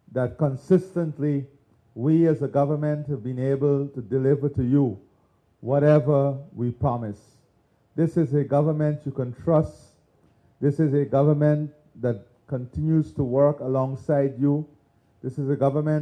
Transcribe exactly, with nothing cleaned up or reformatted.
that consistently we as a government have been able to deliver to you whatever we promise. This is a government you can trust. This is a government that continues to work alongside you. This is a government